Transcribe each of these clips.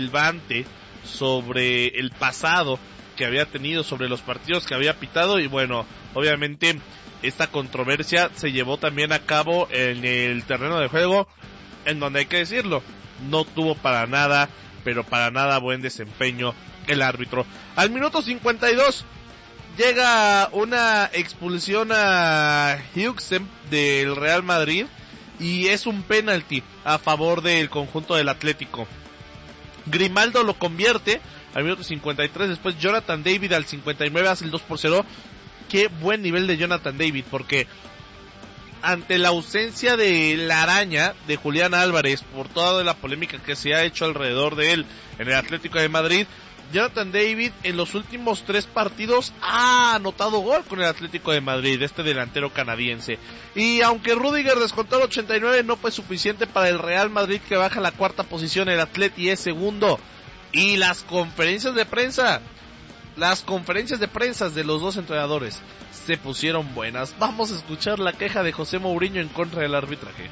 relevante sobre el pasado que había tenido, sobre los partidos que había pitado, y bueno, obviamente esta controversia se llevó también a cabo en el terreno de juego, en donde hay que decirlo, no tuvo para nada, pero para nada buen desempeño el árbitro. Al minuto 52 llega una expulsión a Huijsen del Real Madrid y es un penalti a favor del conjunto del Atlético. Grimaldo lo convierte al minuto 53, después Jonathan David al 59 hace el 2-0. Qué buen nivel de Jonathan David, porque ante la ausencia de la araña de Julián Álvarez, por toda la polémica que se ha hecho alrededor de él en el Atlético de Madrid, Jonathan David en los últimos 3 partidos ha anotado gol con el Atlético de Madrid, este delantero canadiense. Y aunque Rüdiger descontó el 89, no fue suficiente para el Real Madrid, que baja a la 4ª posición, el Atleti es segundo. Y las conferencias de prensa de los dos entrenadores se pusieron buenas. Vamos a escuchar la queja de José Mourinho en contra del arbitraje.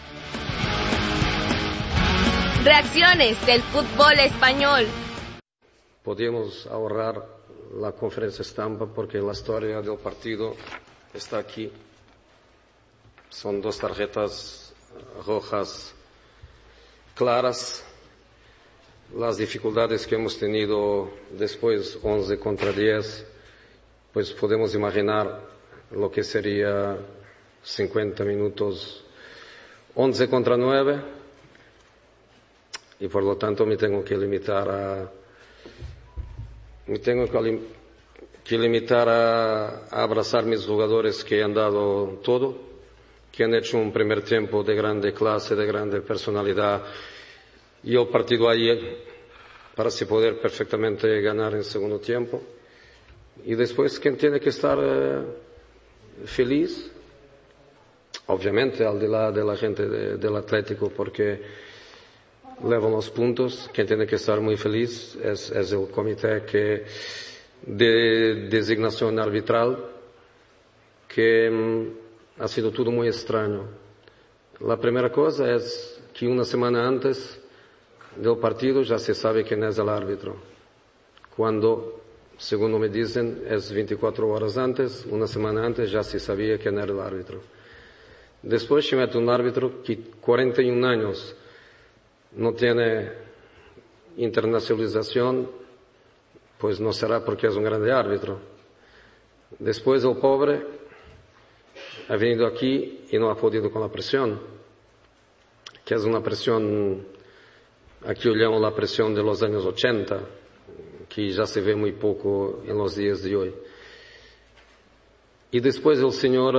Reacciones del fútbol español. Podíamos ahorrar la conferencia estampa porque la historia del partido está aquí. Son 2 tarjetas rojas claras. Las dificultades que hemos tenido después, 11 contra 10, pues podemos imaginar lo que sería 50 minutos, 11 contra 9, y por lo tanto me tengo que limitar a abrazar mis jugadores que han dado todo, que han hecho un primer tiempo de grande clase, de grande personalidad, y el partido ahí para se poder perfectamente ganar en segundo tiempo. Y después, quien tiene que estar feliz, obviamente al de la gente del Atlético, porque levan los puntos. Quien tiene que estar muy feliz es el comité de designación arbitral, que ha sido todo muy extraño. La primera cosa es que una semana antes del partido ya se sabe quién es el árbitro, cuando, según me dicen, es 24 horas antes, una semana antes ya se sabía quién era el árbitro. Después se mete un árbitro que 41 años no tiene internacionalización, pues no será porque es un grande árbitro. Después el pobre ha venido aquí y no ha podido con la presión, que es una presión, aquí olhamos la presión de los años 80, que ya se ve muy poco en los días de hoy. Y después el señor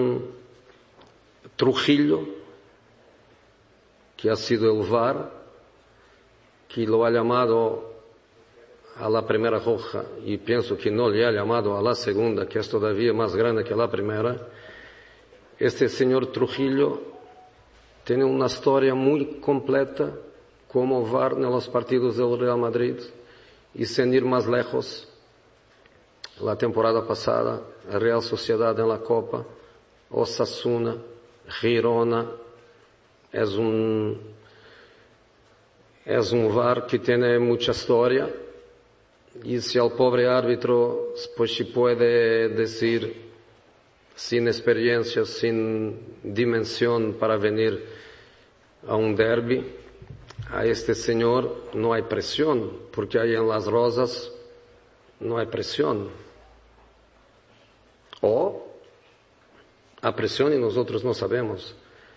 Trujillo, que ha sido el VAR, que lo ha llamado a la primera roja, y pienso que no le ha llamado a la segunda, que es todavía más grande que la primera. Este señor Trujillo tiene una historia muy completa como VAR en los partidos del Real Madrid, y sin ir más lejos, la temporada pasada, Real Sociedad en la Copa, Osasuna, Girona, es un VAR que tiene mucha historia, y si al pobre árbitro pues se puede decir sin experiencia, sin dimensión para venir a un derbi, a este señor no hay presión, porque ahí en Las Rosas no hay presión. O hay presión y nosotros no sabemos.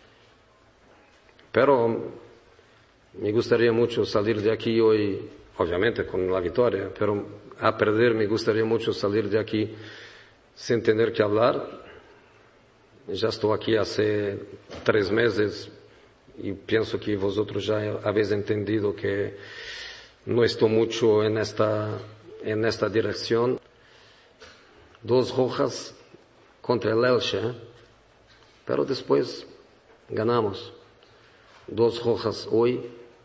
Pero me gustaría mucho salir de aquí hoy, obviamente con la victoria, pero a perder me gustaría mucho salir de aquí sin tener que hablar. Ya estoy aquí hace 3 meses y pienso que vosotros ya habéis entendido que no estoy mucho en esta dirección. 2 rojas contra el Elche, pero después ganamos. 2 rojas hoy,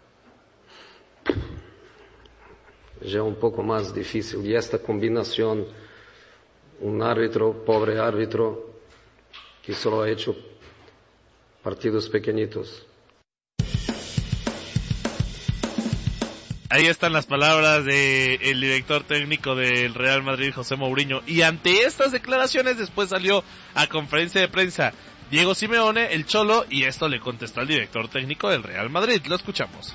ya un poco más difícil. Y esta combinación, un árbitro, pobre árbitro, que solo ha hecho partidos pequeñitos. Ahí están las palabras del director técnico del Real Madrid, José Mourinho. Y ante estas declaraciones después salió a conferencia de prensa Diego Simeone, el Cholo, y esto le contestó al director técnico del Real Madrid. Lo escuchamos.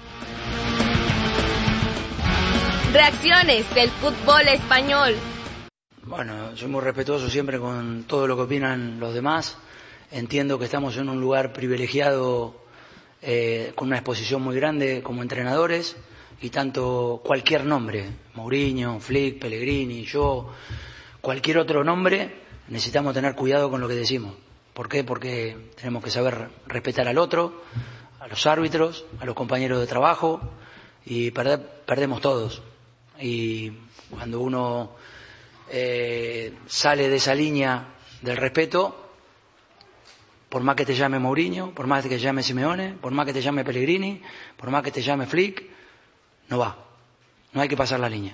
Reacciones del fútbol español. Bueno, soy muy respetuoso siempre con todo lo que opinan los demás. Entiendo que estamos en un lugar privilegiado con una exposición muy grande como entrenadores, y tanto cualquier nombre, Mourinho, Flick, Pellegrini, yo, cualquier otro nombre, necesitamos tener cuidado con lo que decimos. ¿Por qué? Porque tenemos que saber respetar al otro, a los árbitros, a los compañeros de trabajo, y perdemos todos. Y cuando uno sale de esa línea del respeto, por más que te llame Mourinho, por más que te llame Simeone, por más que te llame Pellegrini, por más que te llame Flick, no va. No hay que pasar la línea.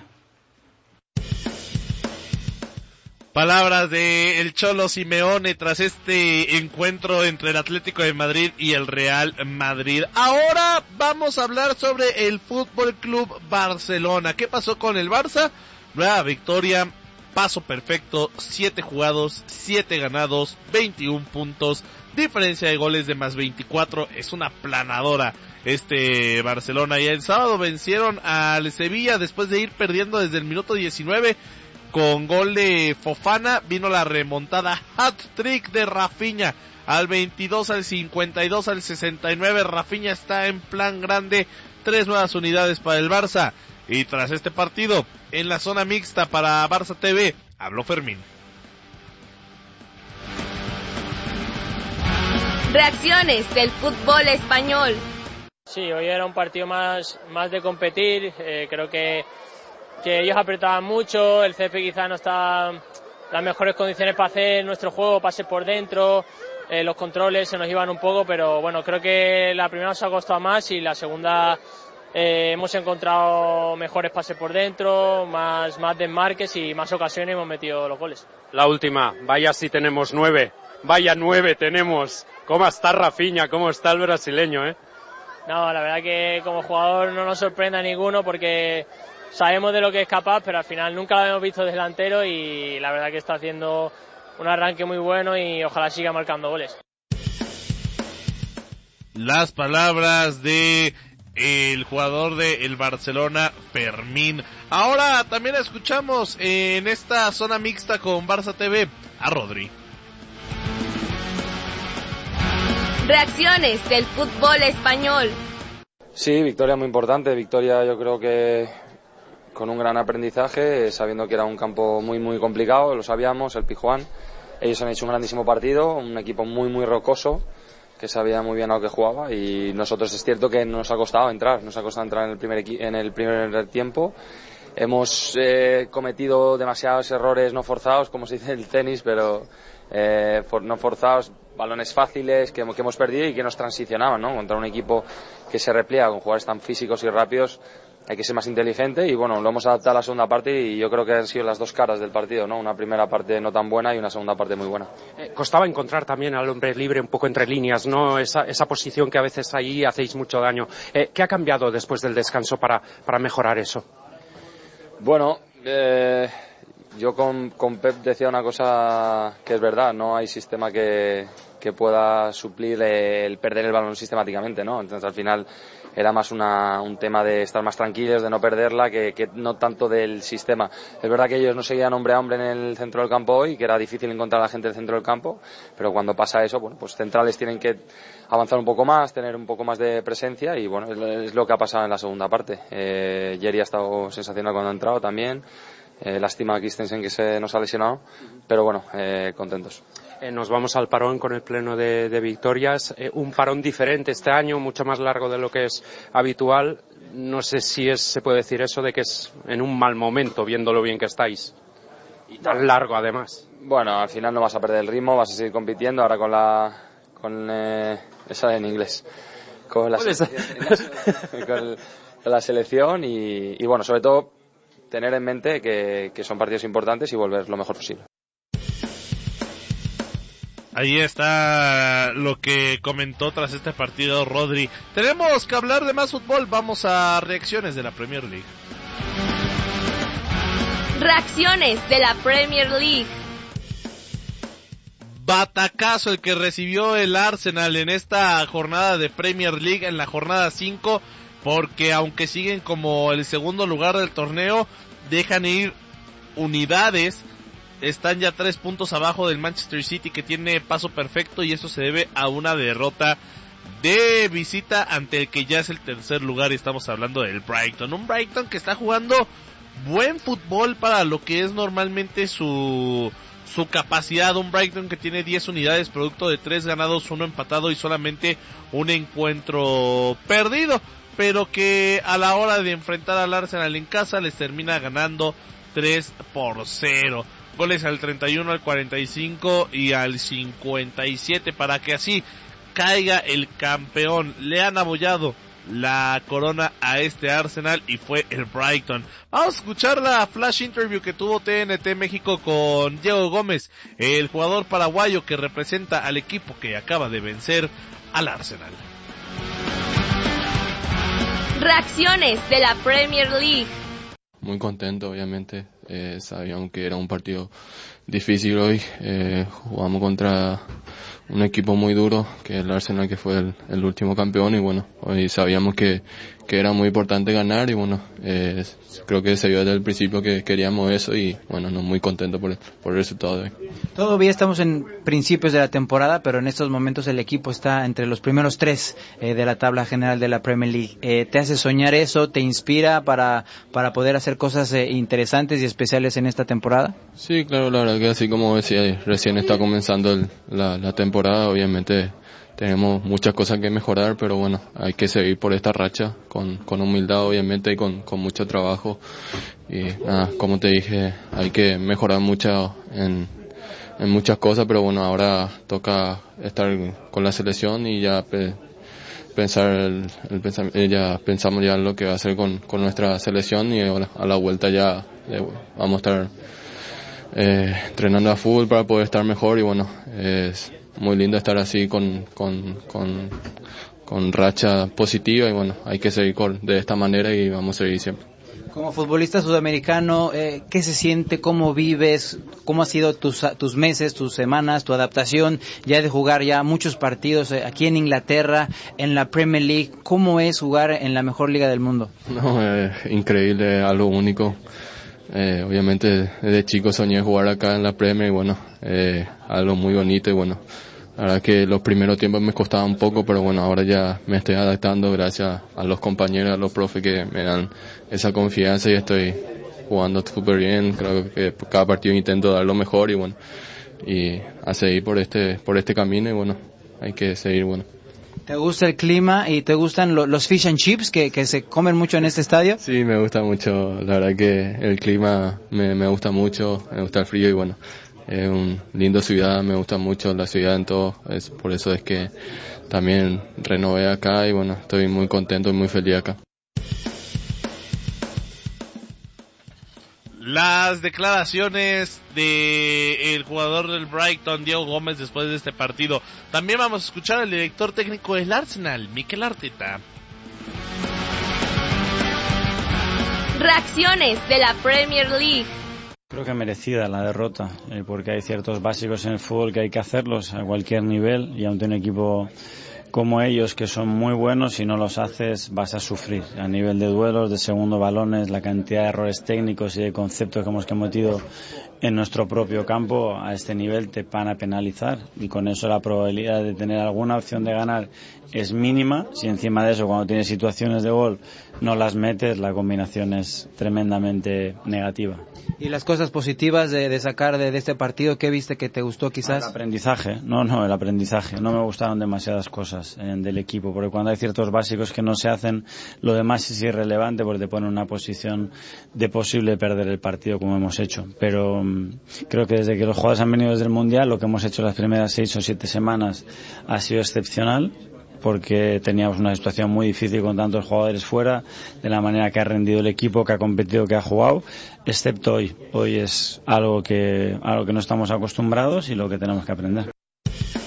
Palabras de el Cholo Simeone tras este encuentro entre el Atlético de Madrid y el Real Madrid. Ahora vamos a hablar sobre el Fútbol Club Barcelona. ¿Qué pasó con el Barça? Nueva victoria, paso perfecto, 7 jugados, 7 ganados, 21 puntos, diferencia de goles de más 24, es una planadora este Barcelona. Y el sábado vencieron al Sevilla después de ir perdiendo desde el minuto 19 con gol de Fofana. Vino la remontada, hat-trick de Rafinha al 22, al 52, al 69. Rafinha está en plan grande, 3 nuevas unidades para el Barça. Y tras este partido, en la zona mixta para Barça TV, habló Fermín. Reacciones del fútbol español. Sí, hoy era un partido más de competir. Creo que ellos apretaban mucho, el CF quizá no está en las mejores condiciones para hacer nuestro juego, pase por dentro, los controles se nos iban un poco, pero bueno, creo que la primera nos ha costado más y la segunda hemos encontrado mejores pases por dentro, más desmarques y más ocasiones hemos metido los goles. La última, vaya si tenemos 9, vaya 9 tenemos. ¿Cómo está Rafinha? ¿Cómo está el brasileño, No, la verdad que como jugador no nos sorprende a ninguno porque sabemos de lo que es capaz, pero al final nunca lo hemos visto delantero y la verdad que está haciendo un arranque muy bueno y ojalá siga marcando goles. Las palabras de el jugador del Barcelona, Fermín. Ahora también escuchamos en esta zona mixta con Barça TV a Rodri. Reacciones del fútbol español. Sí, victoria muy importante, victoria yo creo que con un gran aprendizaje, sabiendo que era un campo muy complicado, lo sabíamos, el Pizjuán. Ellos han hecho un grandísimo partido, un equipo muy rocoso, que sabía muy bien a lo que jugaba, y nosotros es cierto que nos ha costado entrar en el primer tiempo. Hemos cometido demasiados errores no forzados, como se dice en el tenis, pero no forzados, balones fáciles que hemos perdido y que nos transicionaban, ¿no? Contra un equipo que se repliega con jugadores tan físicos y rápidos hay que ser más inteligente y bueno, lo hemos adaptado a la segunda parte y yo creo que han sido las dos caras del partido, ¿no? Una primera parte no tan buena y una segunda parte muy buena. Costaba encontrar también al hombre libre un poco entre líneas, ¿no? Esa posición que a veces ahí hacéis mucho daño. ¿Qué ha cambiado después del descanso para mejorar eso? Bueno, yo con Pep decía una cosa que es verdad, no hay sistema que pueda suplir el perder el balón sistemáticamente, ¿no? Entonces al final era más un tema de estar más tranquilos, de no perderla, que no tanto del sistema. Es verdad que ellos no seguían hombre a hombre en el centro del campo hoy, que era difícil encontrar a la gente del centro del campo, pero cuando pasa eso, bueno, pues centrales tienen que avanzar un poco más, tener un poco más de presencia y bueno, es lo que ha pasado en la segunda parte. Jerry ha estado sensacional cuando ha entrado también. Lástima a Christensen que se nos ha lesionado, pero bueno, contentos. Nos vamos al parón con el pleno de victorias, un parón diferente este año, mucho más largo de lo que es habitual. No sé si se puede decir eso de que es en un mal momento, viendo lo bien que estáis, y tan largo además. Bueno, al final no vas a perder el ritmo, vas a seguir compitiendo ahora con esa en inglés, con la selección y bueno, sobre todo tener en mente que son partidos importantes y volver lo mejor posible. Ahí está lo que comentó tras este partido Rodri. Tenemos que hablar de más fútbol. Vamos a reacciones de la Premier League. Reacciones de la Premier League. Batacazo el que recibió el Arsenal en esta jornada de Premier League, en la jornada 5, porque aunque siguen como el segundo lugar del torneo, dejan ir unidades. Están ya 3 puntos abajo del Manchester City, que tiene paso perfecto, y eso se debe a una derrota de visita ante el que ya es el tercer lugar, y estamos hablando del Brighton. Un Brighton que está jugando buen fútbol para lo que es normalmente su capacidad. Un Brighton que tiene 10 unidades, producto de 3 ganados, 1 empatado y solamente un encuentro perdido, pero que a la hora de enfrentar al Arsenal en casa les termina ganando 3-0. Goles al 31, al 45 y al 57 para que así caiga el campeón. Le han abollado la corona a este Arsenal y fue el Brighton. Vamos a escuchar la flash interview que tuvo TNT México con Diego Gómez, el jugador paraguayo que representa al equipo que acaba de vencer al Arsenal. Reacciones de la Premier League. Muy contento, obviamente. Sabíamos que era un partido difícil hoy. Jugamos contra un equipo muy duro, que es el Arsenal, que fue el último campeón, y bueno, hoy sabíamos que era muy importante ganar, y bueno, creo que se vio desde el principio que queríamos eso, y bueno, no, muy contento por el resultado de hoy. Todavía estamos en principios de la temporada, pero en estos momentos el equipo está entre los primeros 3 de la tabla general de la Premier League. ¿Te hace soñar eso? ¿Te inspira para poder hacer cosas interesantes y especiales en esta temporada? Sí, claro, la verdad que así como decía, recién está comenzando la temporada, obviamente tenemos muchas cosas que mejorar, pero bueno, hay que seguir por esta racha con humildad, obviamente, y con mucho trabajo. Y nada, como te dije, hay que mejorar mucho en muchas cosas, pero bueno, ahora toca estar con la selección y ya pensamos ya en lo que va a hacer con nuestra selección, y ahora a la vuelta ya vamos a estar entrenando a fútbol para poder estar mejor, y bueno, es muy lindo estar así con racha positiva, y bueno, hay que seguir de esta manera y vamos a seguir siempre. Como futbolista sudamericano, ¿qué se siente? ¿Cómo vives? ¿Cómo ha sido tus meses, tus semanas, tu adaptación ya de jugar ya muchos partidos aquí en Inglaterra, en la Premier League? ¿Cómo es jugar en la mejor liga del mundo? No, increíble, algo único. Obviamente desde chico soñé jugar acá en la Premier, y bueno, algo muy bonito, y bueno, la verdad que los primeros tiempos me costaba un poco, pero bueno, ahora ya me estoy adaptando gracias a los compañeros, a los profes que me dan esa confianza, y estoy jugando súper bien. Creo que cada partido intento dar lo mejor, y bueno, y a seguir por este camino, y bueno, hay que seguir, bueno. ¿Te gusta el clima y te gustan los fish and chips que se comen mucho en este estadio? Sí, me gusta mucho, la verdad que el clima me gusta mucho, me gusta el frío, y bueno, es una linda ciudad, me gusta mucho la ciudad en todo, por eso es que también renové acá, y bueno, estoy muy contento y muy feliz acá. Las declaraciones de el jugador del Brighton, Diego Gómez, después de este partido. También vamos a escuchar al director técnico del Arsenal, Mikel Arteta. Reacciones de la Premier League. Creo que merecida la derrota, porque hay ciertos básicos en el fútbol que hay que hacerlos a cualquier nivel, y ante un equipo como ellos, que son muy buenos, si no los haces vas a sufrir. A nivel de duelos, de segundo balones, la cantidad de errores técnicos y de conceptos que hemos cometido en nuestro propio campo, a este nivel te van a penalizar, y con eso la probabilidad de tener alguna opción de ganar es mínima. Si encima de eso, cuando tienes situaciones de gol, no las metes, la combinación es tremendamente negativa. ¿Y las cosas positivas de sacar de este partido? ¿Qué viste que te gustó quizás? El aprendizaje. El aprendizaje. No me gustaron demasiadas cosas del equipo, porque cuando hay ciertos básicos que no se hacen, lo demás es irrelevante, porque te pone en una posición de posible perder el partido, como hemos hecho. Pero creo que desde que los jugadores han venido desde el Mundial, lo que hemos hecho las primeras 6 o 7 semanas ha sido excepcional, porque teníamos una situación muy difícil con tantos jugadores fuera, de la manera que ha rendido el equipo, que ha competido, que ha jugado, excepto hoy. Hoy es algo que no estamos acostumbrados y lo que tenemos que aprender.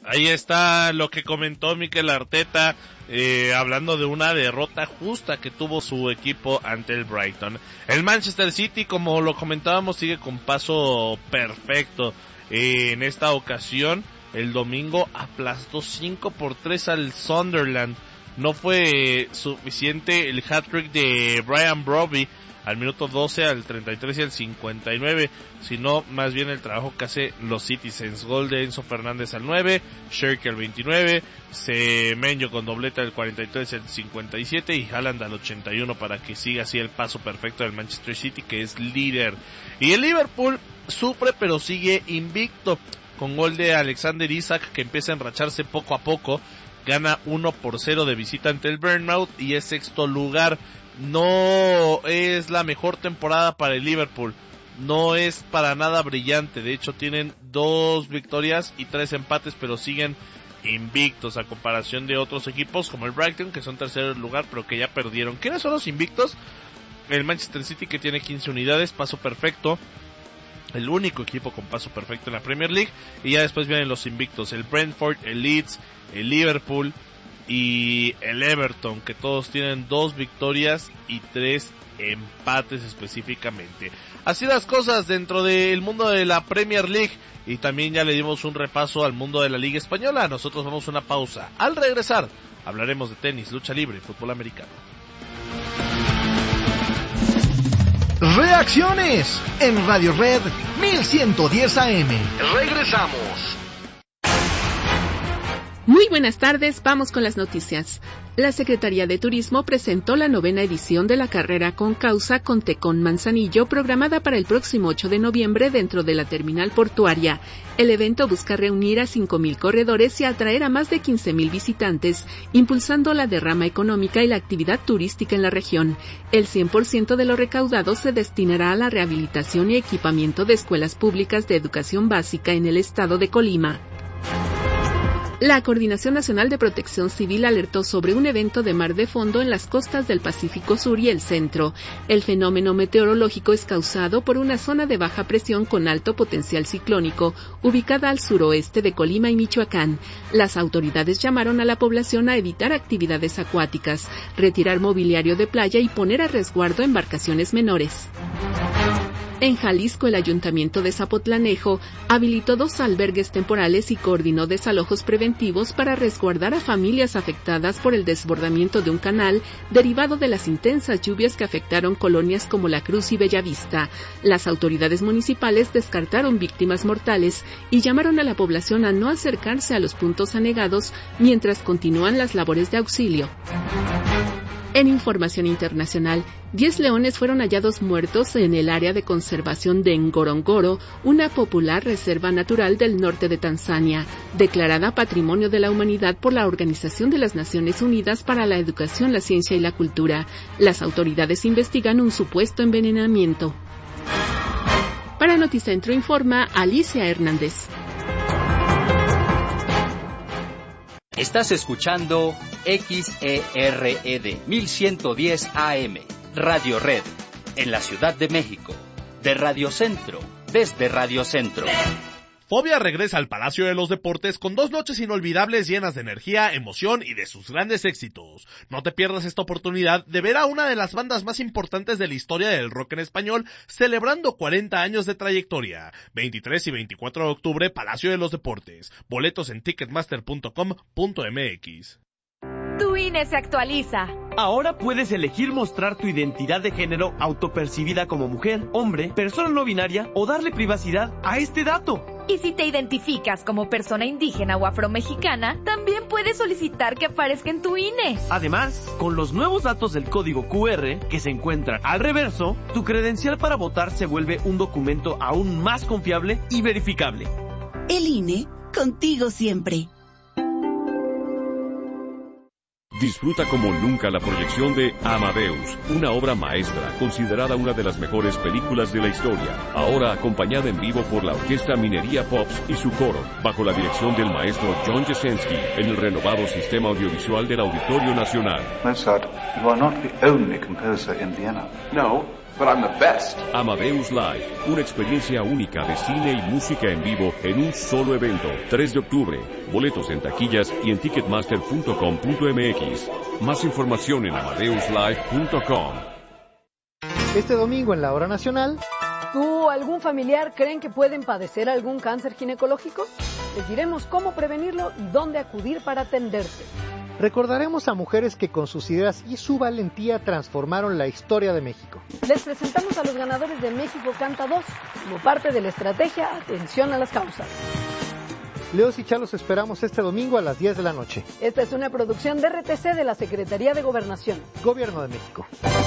Ahí está lo que comentó Mikel Arteta, hablando de una derrota justa que tuvo su equipo ante el Brighton. El Manchester City, como lo comentábamos, sigue con paso perfecto. En esta ocasión, el domingo aplastó 5-3 al Sunderland. No fue suficiente el hat-trick de Brian Brobby al minuto 12, al 33 y al 59, sino más bien el trabajo que hace los Citizens. Gol de Enzo Fernández al 9, Sherky al 29, Semenyo con dobleta al 43 y al 57 y Haaland al 81 para que siga así el paso perfecto del Manchester City, que es líder. Y el Liverpool sufre pero sigue invicto con gol de Alexander Isak, que empieza a enracharse poco a poco. Gana 1-0 de visita ante el Bournemouth y es sexto lugar. No es la mejor temporada para el Liverpool, no es para nada brillante. De hecho tienen 2 victorias y 3 empates, pero siguen invictos a comparación de otros equipos como el Brighton, que son tercer lugar pero que ya perdieron. ¿Quiénes son los invictos? El Manchester City, que tiene 15 unidades, paso perfecto, el único equipo con paso perfecto en la Premier League. Y ya después vienen los invictos, el Brentford, el Leeds, el Liverpool y el Everton, que todos tienen 2 victorias y 3 empates específicamente. Así las cosas dentro del mundo de la Premier League, y también ya le dimos un repaso al mundo de la Liga Española. Nosotros vamos a una pausa. Al regresar hablaremos de tenis, lucha libre y fútbol americano. Reacciones en Radio Red 1110 AM. Regresamos. Muy buenas tardes, vamos con las noticias. La Secretaría de Turismo presentó la 9ª edición de la carrera con causa con Tecón Manzanillo, programada para el próximo 8 de noviembre dentro de la terminal portuaria. El evento busca reunir a 5,000 corredores y atraer a más de 15,000 visitantes, impulsando la derrama económica y la actividad turística en la región. El 100% de lo recaudado se destinará a la rehabilitación y equipamiento de escuelas públicas de educación básica en el estado de Colima. La Coordinación Nacional de Protección Civil alertó sobre un evento de mar de fondo en las costas del Pacífico Sur y el Centro. El fenómeno meteorológico es causado por una zona de baja presión con alto potencial ciclónico, ubicada al suroeste de Colima y Michoacán. Las autoridades llamaron a la población a evitar actividades acuáticas, retirar mobiliario de playa y poner a resguardo embarcaciones menores. En Jalisco, el Ayuntamiento de Zapotlanejo habilitó 2 albergues temporales y coordinó desalojos preventivos para resguardar a familias afectadas por el desbordamiento de un canal derivado de las intensas lluvias que afectaron colonias como La Cruz y Bellavista. Las autoridades municipales descartaron víctimas mortales y llamaron a la población a no acercarse a los puntos anegados mientras continúan las labores de auxilio. En información internacional, 10 leones fueron hallados muertos en el área de conservación de Ngorongoro, una popular reserva natural del norte de Tanzania, declarada Patrimonio de la Humanidad por la Organización de las Naciones Unidas para la Educación, la Ciencia y la Cultura. Las autoridades investigan un supuesto envenenamiento. Para Noticentro informa Alicia Hernández. Estás escuchando XERED 1110 AM, Radio Red, en la Ciudad de México, de Radio Centro, desde Radio Centro. Fobia regresa al Palacio de los Deportes con 2 noches inolvidables llenas de energía, emoción y de sus grandes éxitos. No te pierdas esta oportunidad de ver a una de las bandas más importantes de la historia del rock en español celebrando 40 años de trayectoria. 23 y 24 de octubre, Palacio de los Deportes. Boletos en ticketmaster.com.mx. Tu INE se actualiza. Ahora puedes elegir mostrar tu identidad de género autopercibida como mujer, hombre, persona no binaria o darle privacidad a este dato. Y si te identificas como persona indígena o afromexicana, también puedes solicitar que aparezca en tu INE. Además, con los nuevos datos del código QR que se encuentran al reverso, tu credencial para votar se vuelve un documento aún más confiable y verificable. El INE, contigo siempre. Disfruta como nunca la proyección de Amadeus, una obra maestra considerada una de las mejores películas de la historia, ahora acompañada en vivo por la Orquesta Minería Pops y su coro, bajo la dirección del maestro John Jasenski, en el renovado sistema audiovisual del Auditorio Nacional. Mozart, you are not the only composer in Vienna. No, but I'm the best. Amadeus Live, una experiencia única de cine y música en vivo en un solo evento. 3 de octubre. Boletos en taquillas y en ticketmaster.com.mx. Más información en amadeuslive.com. Este domingo en la Hora Nacional. ¿Tú o algún familiar creen que pueden padecer algún cáncer ginecológico? Les diremos cómo prevenirlo y dónde acudir para atenderse. Recordaremos a mujeres que con sus ideas y su valentía transformaron la historia de México. Les presentamos a los ganadores de México Canta 2, como parte de la estrategia Atención a las Causas. Leos y Chá los esperamos este domingo a las 10 de la noche. Esta es una producción de RTC de la Secretaría de Gobernación. Gobierno de México.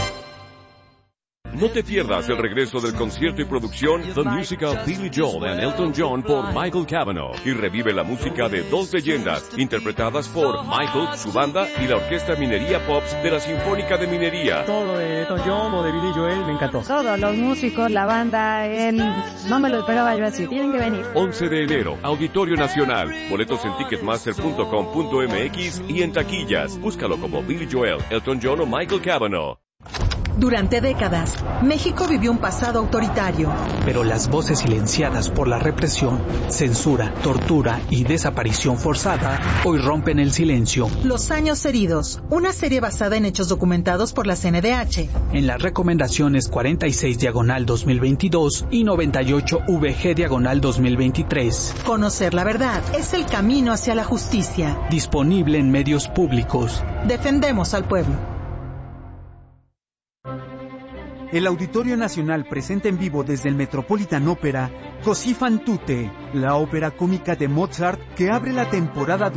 No te pierdas el regreso del concierto y producción The Musical Billy Joel and Elton John por Michael Cavanaugh y revive la música de dos leyendas interpretadas por Michael, su banda y la Orquesta Minería Pops de la Sinfónica de Minería. Todo de Elton John o de Billy Joel me encantó. Todos los músicos, la banda, no me lo esperaba yo así, tienen que venir. 11 de enero, Auditorio Nacional. Boletos en ticketmaster.com.mx y en taquillas. Búscalo como Billy Joel, Elton John o Michael Cavanaugh. Durante décadas, México vivió un pasado autoritario. Pero las voces silenciadas por la represión, censura, tortura y desaparición forzada hoy rompen el silencio. Los años heridos, una serie basada en hechos documentados por la CNDH. En las recomendaciones 46/2022 y 98/VG/2023. Conocer la verdad es el camino hacia la justicia. Disponible en medios públicos. Defendemos al pueblo. El Auditorio Nacional presenta en vivo desde el Metropolitan Opera Così fan tutte, la ópera cómica de Mozart que abre la temporada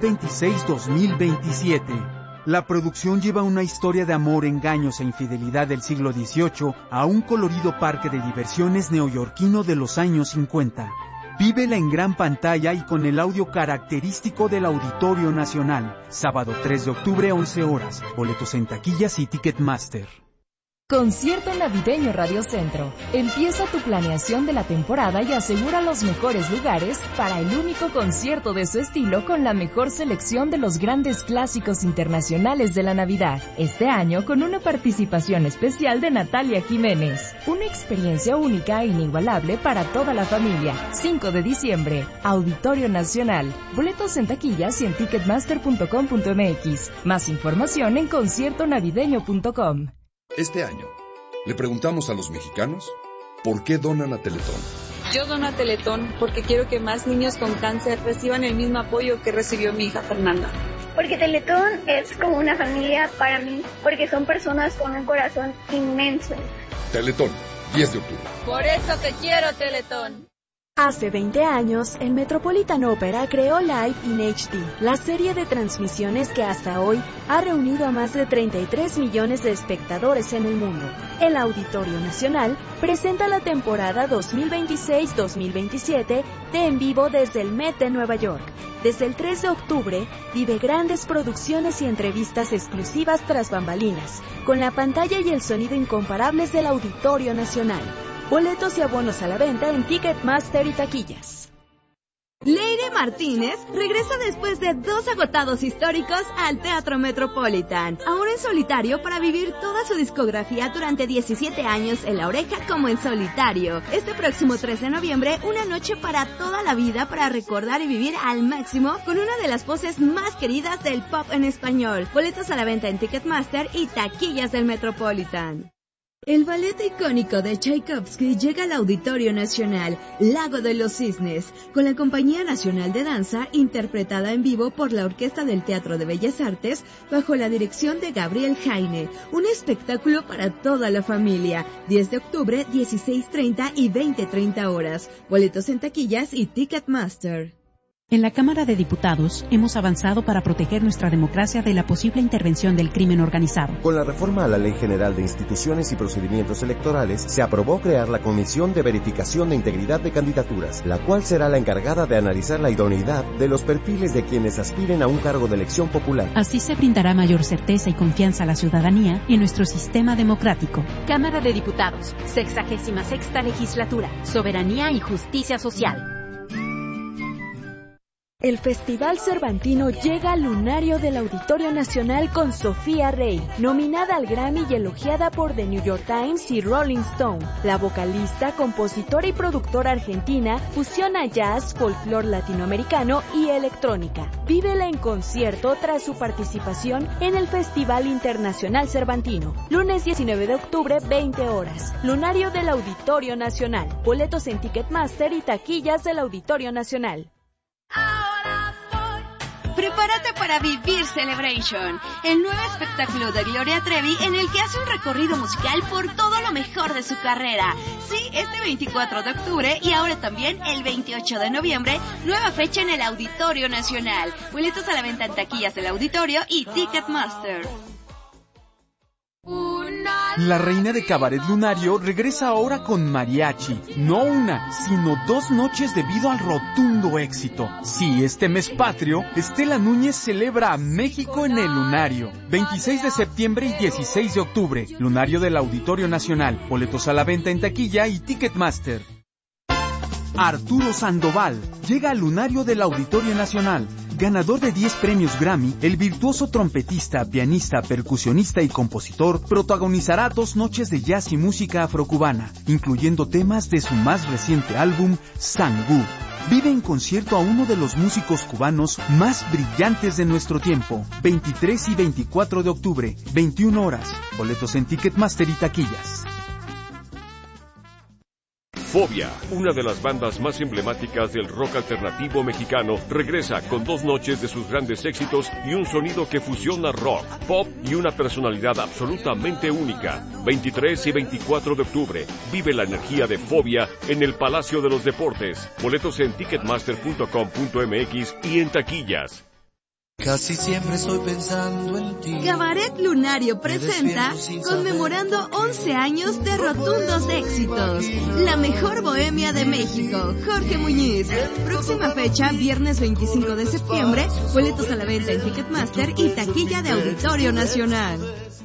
2026-2027. La producción lleva una historia de amor, engaños e infidelidad del siglo XVIII a un colorido parque de diversiones neoyorquino de los años 50. Vívela en gran pantalla y con el audio característico del Auditorio Nacional. Sábado 3 de octubre, 11 horas. Boletos en taquillas y Ticketmaster. Concierto navideño Radio Centro. Empieza tu planeación de la temporada y asegura los mejores lugares para el único concierto de su estilo con la mejor selección de los grandes clásicos internacionales de la Navidad. Este año con una participación especial de Natalia Jiménez. Una experiencia única e inigualable para toda la familia. 5 de diciembre, Auditorio Nacional. Boletos en taquillas y en ticketmaster.com.mx. Más información en conciertonavideño.com. Este año, le preguntamos a los mexicanos por qué donan a Teletón. Yo dono a Teletón porque quiero que más niños con cáncer reciban el mismo apoyo que recibió mi hija Fernanda. Porque Teletón es como una familia para mí, porque son personas con un corazón inmenso. Teletón, 10 de octubre. Por eso te quiero, Teletón. Hace 20 años, el Metropolitan Opera creó Live in HD, la serie de transmisiones que hasta hoy ha reunido a más de 33 millones de espectadores en el mundo. El Auditorio Nacional presenta la temporada 2026-2027 de En Vivo desde el Met de Nueva York. Desde el 3 de octubre, vive grandes producciones y entrevistas exclusivas tras bambalinas, con la pantalla y el sonido incomparables del Auditorio Nacional. Boletos y abonos a la venta en Ticketmaster y taquillas. Leire Martínez regresa después de 2 agotados históricos al Teatro Metropolitan, ahora en solitario para vivir toda su discografía durante 17 años en La Oreja como en solitario. Este próximo 3 de noviembre, una noche para toda la vida para recordar y vivir al máximo con una de las voces más queridas del pop en español. Boletos a la venta en Ticketmaster y taquillas del Metropolitan. El ballet icónico de Tchaikovsky llega al Auditorio Nacional, Lago de los Cisnes, con la Compañía Nacional de Danza, interpretada en vivo por la Orquesta del Teatro de Bellas Artes, bajo la dirección de Gabriel Jaine. Un espectáculo para toda la familia. 10 de octubre, 16:30 y 20:30 horas. Boletos en taquillas y Ticketmaster. En la Cámara de Diputados hemos avanzado para proteger nuestra democracia de la posible intervención del crimen organizado. Con la reforma a la Ley General de Instituciones y Procedimientos Electorales, se aprobó crear la Comisión de Verificación de Integridad de Candidaturas, la cual será la encargada de analizar la idoneidad de los perfiles de quienes aspiren a un cargo de elección popular. Así se brindará mayor certeza y confianza a la ciudadanía y en nuestro sistema democrático. Cámara de Diputados, 66ª Legislatura, Soberanía y Justicia Social. El Festival Cervantino llega al lunario del Auditorio Nacional con Sofía Rey, nominada al Grammy y elogiada por The New York Times y Rolling Stone. La vocalista, compositora y productora argentina fusiona jazz, folclore latinoamericano y electrónica. Vívela en concierto tras su participación en el Festival Internacional Cervantino. Lunes 19 de octubre, 20 horas. Lunario del Auditorio Nacional. Boletos en Ticketmaster y taquillas del Auditorio Nacional. Prepárate para vivir Celebration, el nuevo espectáculo de Gloria Trevi en el que hace un recorrido musical por todo lo mejor de su carrera. Sí, este 24 de octubre y ahora también el 28 de noviembre, nueva fecha en el Auditorio Nacional. Boletos a la venta en taquillas del Auditorio y Ticketmaster. La reina de Cabaret Lunario regresa ahora con mariachi. No una, sino 2 noches debido al rotundo éxito. Sí, este mes patrio, Estela Núñez celebra a México en el Lunario. 26 de septiembre y 16 de octubre. Lunario del Auditorio Nacional. Boletos a la venta en taquilla y Ticketmaster. Arturo Sandoval llega al Lunario del Auditorio Nacional. Ganador de 10 premios Grammy, el virtuoso trompetista, pianista, percusionista y compositor protagonizará 2 noches de jazz y música afrocubana, incluyendo temas de su más reciente álbum, Sangú. Vive en concierto a uno de los músicos cubanos más brillantes de nuestro tiempo. 23 y 24 de octubre, 21 horas. Boletos en Ticketmaster y taquillas. Fobia, una de las bandas más emblemáticas del rock alternativo mexicano, regresa con 2 noches de sus grandes éxitos y un sonido que fusiona rock, pop y una personalidad absolutamente única. 23 y 24 de octubre, vive la energía de Fobia en el Palacio de los Deportes. Boletos en ticketmaster.com.mx y en taquillas. Casi siempre estoy pensando en ti. Cabaret Lunario presenta conmemorando 11 años de rotundos éxitos. La mejor bohemia de México, Jorge Muñiz. Próxima fecha, viernes 25 de septiembre. Boletos a la venta en Ticketmaster y taquilla de Auditorio Nacional.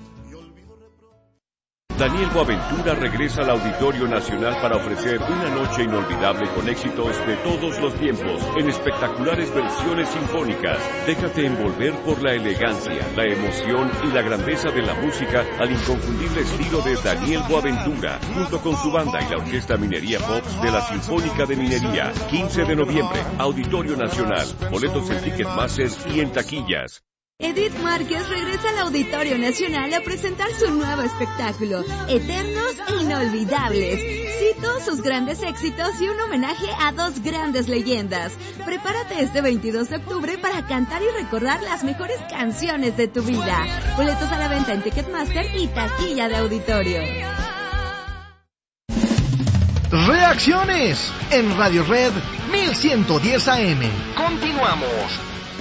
Daniel Boaventura regresa al Auditorio Nacional para ofrecer una noche inolvidable con éxitos de todos los tiempos, en espectaculares versiones sinfónicas. Déjate envolver por la elegancia, la emoción y la grandeza de la música al inconfundible estilo de Daniel Boaventura, junto con su banda y la Orquesta Minería Pops de la Sinfónica de Minería. 15 de noviembre, Auditorio Nacional. Boletos en Ticketmaster y en taquillas. Edith Márquez regresa al Auditorio Nacional a presentar su nuevo espectáculo, Eternos e Inolvidables. Sí, todos sus grandes éxitos y un homenaje a 2 grandes leyendas. Prepárate este 22 de octubre para cantar y recordar las mejores canciones de tu vida. Boletos a la venta en Ticketmaster y taquilla de Auditorio. Reacciones en Radio Red 1110 AM. Continuamos.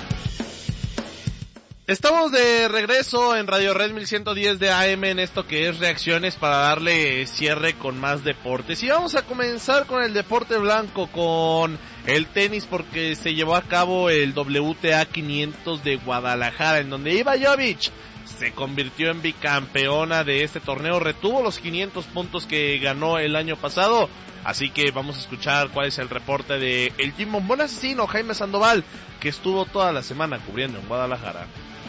Estamos de regreso en Radio Red 1110 de AM en esto que es Reacciones para darle cierre con más deportes. Y vamos a comenzar con el deporte blanco, con el tenis, porque se llevó a cabo el WTA 500 de Guadalajara, en donde Iva Jovic se convirtió en bicampeona de este torneo, retuvo los 500 puntos que ganó el año pasado. Así que vamos a escuchar cuál es el reporte de el Jim Bombón asesino Jaime Sandoval, que estuvo toda la semana cubriendo en Guadalajara.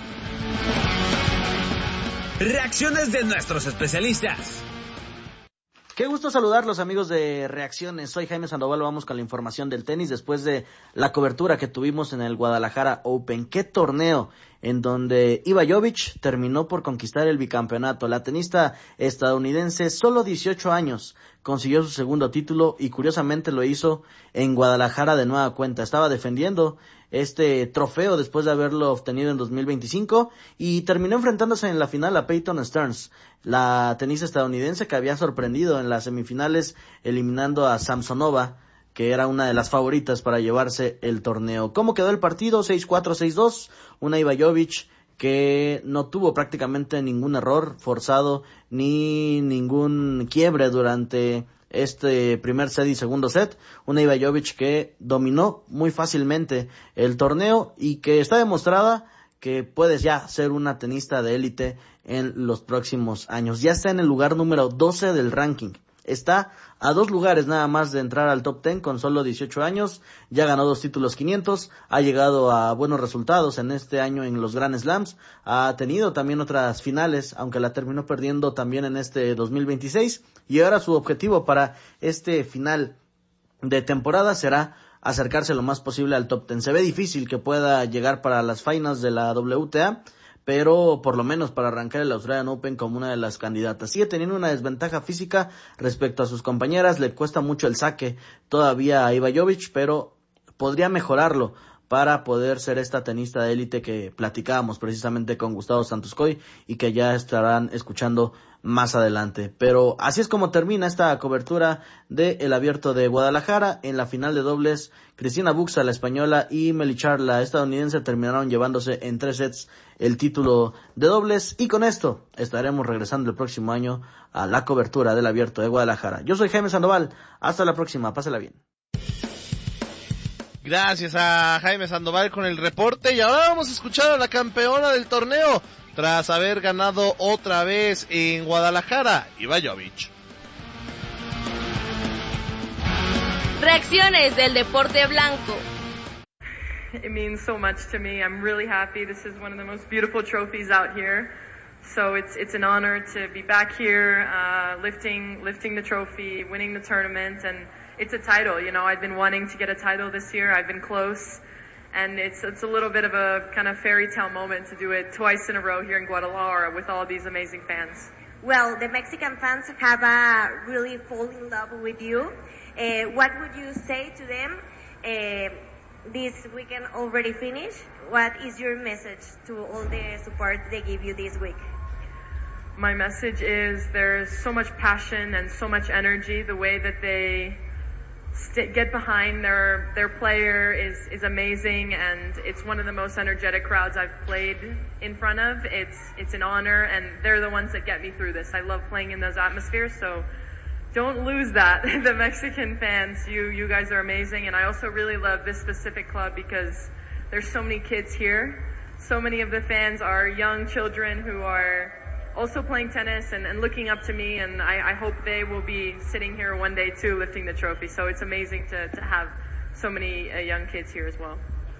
Reacciones de nuestros especialistas. Qué gusto saludarlos, amigos de Reacciones. Soy Jaime Sandoval. Vamos con la información del tenis después de la cobertura que tuvimos en el Guadalajara Open. Qué torneo en donde Iva Jovic terminó por conquistar el bicampeonato. La tenista estadounidense, solo 18 años, consiguió su segundo título y curiosamente lo hizo en Guadalajara de nueva cuenta. Estaba defendiendo este trofeo después de haberlo obtenido en 2025 y terminó enfrentándose en la final a Peyton Stearns, la tenista estadounidense que había sorprendido en las semifinales eliminando a Samsonova, que era una de las favoritas para llevarse el torneo. ¿Cómo quedó el partido? 6-4, 6-2, una Iva Jovic que no tuvo prácticamente ningún error forzado ni ningún quiebre durante este primer set y segundo set. Una Iva Jovic que dominó muy fácilmente el torneo y que está demostrada que puedes ya ser una tenista de élite en los próximos años. Ya está en el lugar número 12 del ranking. está a 2 lugares nada más de entrar al top 10 con solo 18 años, ya ganó 2 títulos 500, ha llegado a buenos resultados en este año en los Grand Slams, ha tenido también otras finales, aunque la terminó perdiendo también en este 2026, y ahora su objetivo para este final de temporada será acercarse lo más posible al top 10. Se ve difícil que pueda llegar para las finals de la WTA, pero por lo menos para arrancar el Australian Open como una de las candidatas. Sigue teniendo una desventaja física respecto a sus compañeras, le cuesta mucho el saque todavía a Ivanovic, pero podría mejorarlo para poder ser esta tenista de élite que platicábamos precisamente con Gustavo Santos Coy y que ya estarán escuchando más adelante. Pero así es como termina esta cobertura del Abierto de Guadalajara. En la final de dobles, Cristina Buxa, la española, y Melichar, la estadounidense, terminaron llevándose en 3 sets el título de dobles, y con esto estaremos regresando el próximo año a la cobertura del Abierto de Guadalajara. Yo soy Jaime Sandoval, hasta la próxima, pásela bien. Gracias a Jaime Sandoval con el reporte, y ahora vamos a escuchar a la campeona del torneo tras haber ganado otra vez en Guadalajara, Ivanovic. Reacciones del deporte blanco. It means so much to me. I'm really happy. This is one of the most beautiful trophies out here. So it's an honor to be back here, lifting the trophy, winning the tournament, and it's a title. You know, I've been wanting to get a title this year. I've been close, and it's a little bit of a kind of fairy tale moment to do it twice in a row here in Guadalajara with all these amazing fans. Well, the Mexican fans have really fallen in love with you. What would you say to them? This weekend already finished. What is your message to all the support they give you this week? My message is there's so much passion and so much energy. The way that they get behind their player is amazing, and it's one of the most energetic crowds I've played in front of. It's an honor, and they're the ones that get me through this. I love playing in those atmospheres, so don't lose that. The Mexican fans, you guys are amazing, and I also really love this specific club because there's so many kids here. So many of the fans are young children who are also playing tennis and looking up to me, and I hope they will be sitting here one day too, lifting the trophy. So it's amazing to have so many young kids here as well.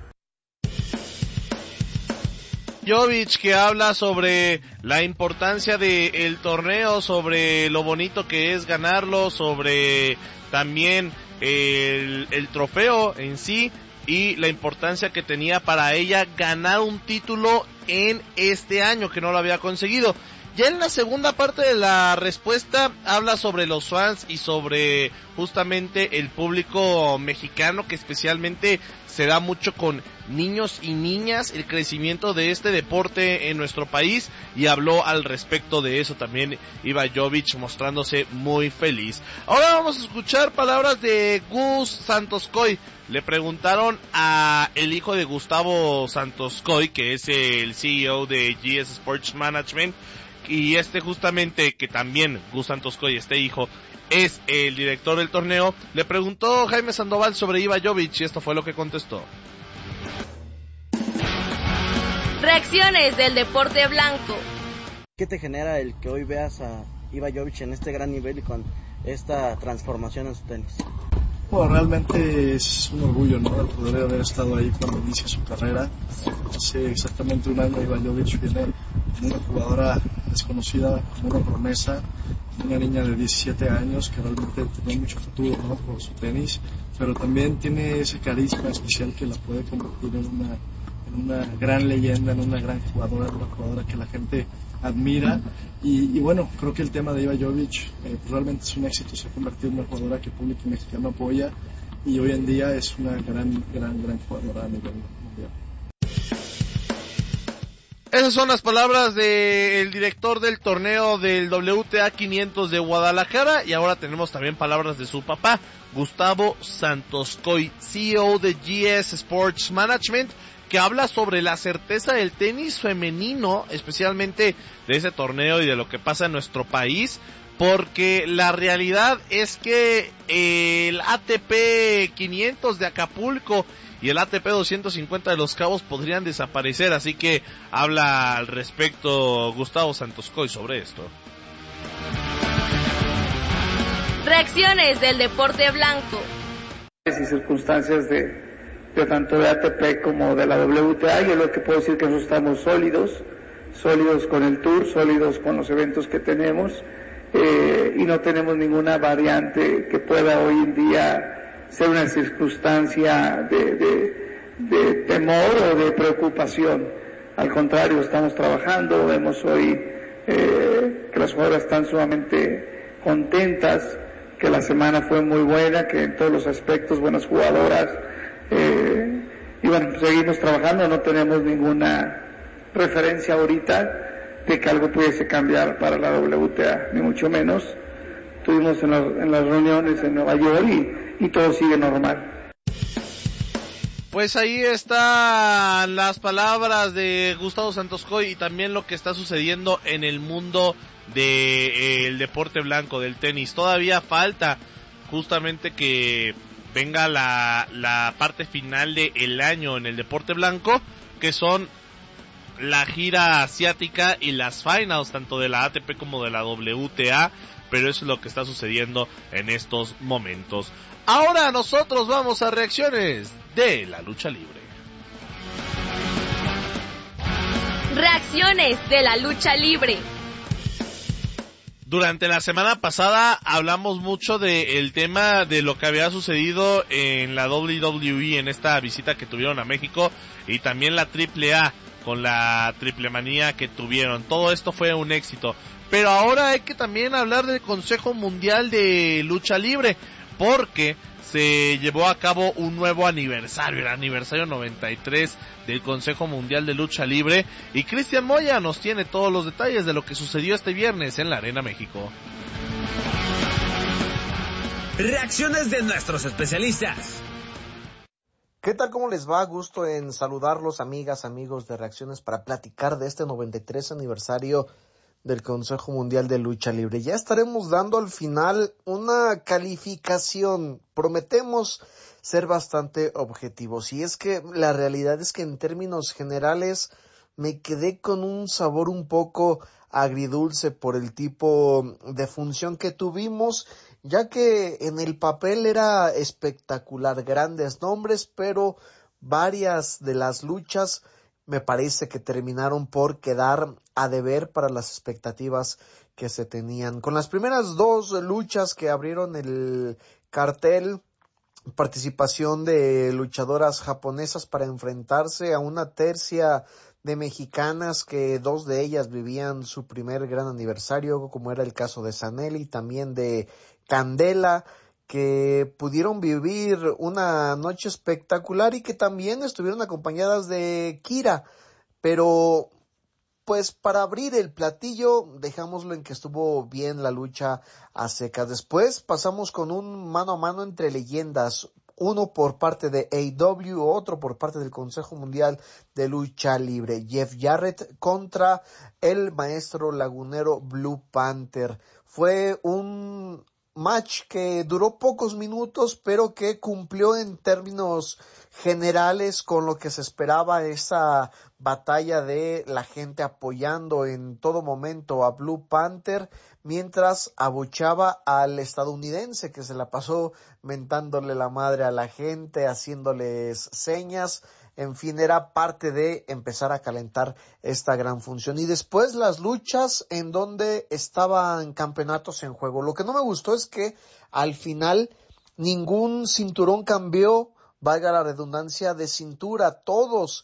Jovic, que habla sobre la importancia del torneo, sobre lo bonito que es ganarlo, sobre también el trofeo en sí y la importancia que tenía para ella ganar un título en este año, que no lo había conseguido. Ya en la segunda parte de la respuesta habla sobre los fans y sobre justamente el público mexicano, que especialmente se da mucho con niños y niñas, el crecimiento de este deporte en nuestro país, y habló al respecto de eso también Ivanovic, mostrándose muy feliz. Ahora vamos a escuchar palabras de Gus Santos Coy. Le preguntaron a el hijo de Gustavo Santos Coy, que es el CEO de GS Sports Management, y justamente que también Gus Santos Coy, este hijo, es el director del torneo. Le preguntó Jaime Sandoval sobre Ivanovic y esto fue lo que contestó. Reacciones del deporte blanco. ¿Qué te genera el que hoy veas a Ivanovic en este gran nivel y con esta transformación en su tenis? Bueno, realmente es un orgullo, ¿no?, el poder haber estado ahí cuando inicia su carrera. Hace exactamente un año Ivanovic viene una jugadora desconocida, como una promesa, una niña de 17 años que realmente tiene mucho futuro, ¿no?, por su tenis, pero también tiene ese carisma especial que la puede convertir en una gran leyenda, en una gran jugadora, en una jugadora que la gente admira, y bueno, creo que el tema de Ivanovic realmente es un éxito. Se ha convertido en una jugadora que el público mexicano apoya, y hoy en día es una gran jugadora a nivel mundial. Esas son las palabras del director del torneo del WTA 500 de Guadalajara, y ahora tenemos también palabras de su papá, Gustavo Santos Coy, CEO de GS Sports Management, que habla sobre la certeza del tenis femenino, especialmente de ese torneo y de lo que pasa en nuestro país, porque la realidad es que el ATP 500 de Acapulco y el ATP 250 de Los Cabos podrían desaparecer, así que habla al respecto Gustavo Santos Coy sobre esto. Reacciones del deporte blanco. Y circunstancias de tanto de ATP como de la WTA, yo lo que puedo decir que nosotros estamos sólidos con el Tour, sólidos con los eventos que tenemos, y no tenemos ninguna variante que pueda hoy en día ser una circunstancia de temor o de preocupación. Al contrario, estamos trabajando, vemos hoy que las jugadoras están sumamente contentas, que la semana fue muy buena, que en todos los aspectos buenas jugadoras, y bueno, seguimos trabajando, no tenemos ninguna referencia ahorita de que algo pudiese cambiar para la WTA, ni mucho menos. Estuvimos en las reuniones en Nueva York y todo sigue normal. Pues ahí están las palabras de Gustavo Santos Coy y también lo que está sucediendo en el mundo del deporte blanco, del tenis. Todavía falta justamente que venga la parte final del año en el deporte blanco, que son la gira asiática y las finals tanto de la ATP como de la WTA, pero eso es lo que está sucediendo en estos momentos. Ahora nosotros vamos a reacciones de la lucha libre. Reacciones de la lucha libre. Durante la semana pasada hablamos mucho del tema de lo que había sucedido en la WWE, en esta visita que tuvieron a México, y también la AAA con la triple manía que tuvieron. Todo esto fue un éxito. Pero ahora hay que también hablar del Consejo Mundial de Lucha Libre, porque se llevó a cabo un nuevo aniversario, el aniversario 93 del Consejo Mundial de Lucha Libre, y Cristian Moya nos tiene todos los detalles de lo que sucedió este viernes en la Arena México. Reacciones de nuestros especialistas. ¿Qué tal? ¿Cómo les va? Gusto en saludarlos, amigas, amigos de Reacciones, para platicar de este 93 aniversario del Consejo Mundial de Lucha Libre. Ya estaremos dando al final una calificación. Prometemos ser bastante objetivos. Y es que la realidad es que en términos generales me quedé con un sabor un poco agridulce por el tipo de función que tuvimos, ya que en el papel era espectacular, grandes nombres, pero varias de las luchas me parece que terminaron por quedar a deber para las expectativas que se tenían. Con las primeras dos luchas que abrieron el cartel, participación de luchadoras japonesas para enfrentarse a una tercia de mexicanas, que dos de ellas vivían su primer gran aniversario, como era el caso de Saneli y también de Candela, que pudieron vivir una noche espectacular y que también estuvieron acompañadas de Kira. Pero pues para abrir el platillo, dejámoslo en que estuvo bien la lucha a secas. Después pasamos con un mano a mano entre leyendas, uno por parte de AEW, otro por parte del Consejo Mundial de Lucha Libre. Jeff Jarrett contra el maestro lagunero Blue Panther. Fue un match que duró pocos minutos, pero que cumplió en términos generales con lo que se esperaba, esa batalla de la gente apoyando en todo momento a Blue Panther, mientras abuchaba al estadounidense, que se la pasó mentándole la madre a la gente, haciéndoles señas. En fin, era parte de empezar a calentar esta gran función. Y después las luchas en donde estaban campeonatos en juego. Lo que no me gustó es que al final ningún cinturón cambió, valga la redundancia, de cintura. Todos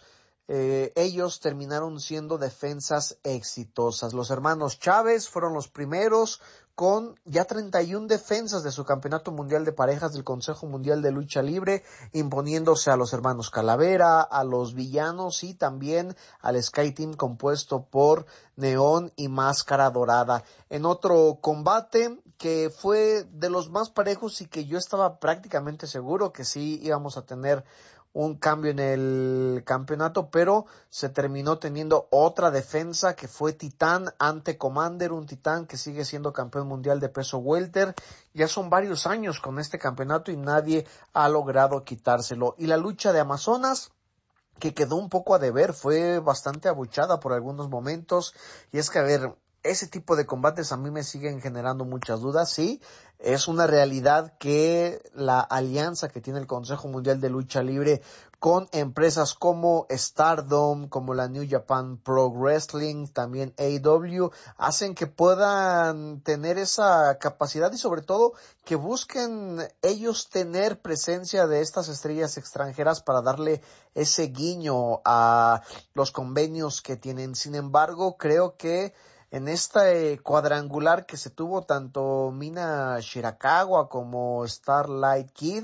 ellos terminaron siendo defensas exitosas. Los hermanos Chávez fueron los primeros con ya 31 defensas de su campeonato mundial de parejas del Consejo Mundial de Lucha Libre, imponiéndose a los hermanos Calavera, a los Villanos y también al Sky Team compuesto por Neón y Máscara Dorada. En otro combate que fue de los más parejos y que yo estaba prácticamente seguro que sí íbamos a tener un cambio en el campeonato, pero se terminó teniendo otra defensa que fue Titán ante Commander, un Titán que sigue siendo campeón mundial de peso welter. Ya son varios años con este campeonato y nadie ha logrado quitárselo. Y la lucha de Amazonas, que quedó un poco a deber, fue bastante abuchada por algunos momentos. Y es que, a ver, ese tipo de combates a mí me siguen generando muchas dudas. Sí, es una realidad que la alianza que tiene el Consejo Mundial de Lucha Libre con empresas como Stardom, como la New Japan Pro Wrestling, también AEW, hacen que puedan tener esa capacidad y sobre todo que busquen ellos tener presencia de estas estrellas extranjeras para darle ese guiño a los convenios que tienen. Sin embargo, creo que en este cuadrangular que se tuvo tanto Mina Shirakawa como Starlight Kid,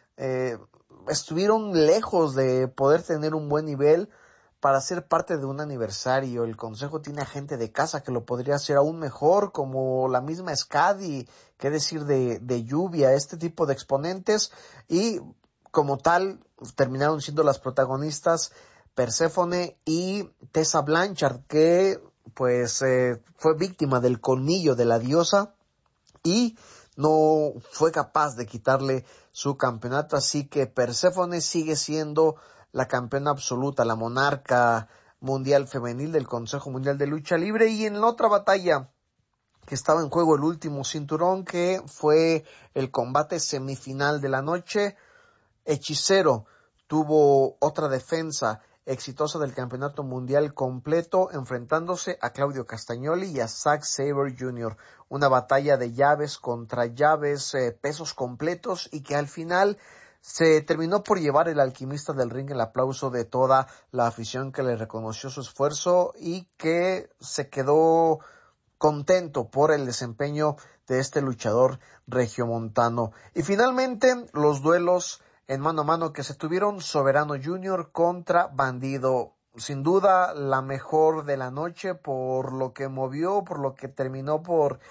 estuvieron lejos de poder tener un buen nivel para ser parte de un aniversario. El consejo tiene a gente de casa que lo podría hacer aún mejor, como la misma Skadi, qué decir de Lluvia, este tipo de exponentes, y como tal terminaron siendo las protagonistas Perséfone y Tessa Blanchard, que pues fue víctima del colmillo de la diosa y no fue capaz de quitarle su campeonato, así que Perséfone sigue siendo la campeona absoluta, la monarca mundial femenil del Consejo Mundial de Lucha Libre. Y en la otra batalla que estaba en juego, el último cinturón, que fue el combate semifinal de la noche, Hechicero tuvo otra defensa exitosa del campeonato mundial completo, enfrentándose a Claudio Castagnoli y a Zack Sabre Jr. Una batalla de llaves contra llaves, pesos completos, y que al final se terminó por llevar el alquimista del ring el aplauso de toda la afición que le reconoció su esfuerzo y que se quedó contento por el desempeño de este luchador regiomontano. Y finalmente los duelos en mano a mano que se tuvieron, Soberano Jr. contra Bandido. Sin duda la mejor de la noche por lo que movió, por lo que terminó por